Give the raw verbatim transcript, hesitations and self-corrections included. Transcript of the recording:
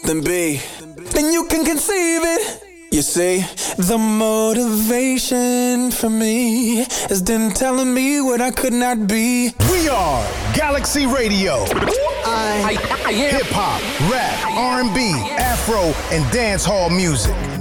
then be, then you can conceive it. You see, the motivation for me is then telling me what I could not be. We are Galaxy Radio. I, Hip hop, rap, R and B, Afro, and dance hall music.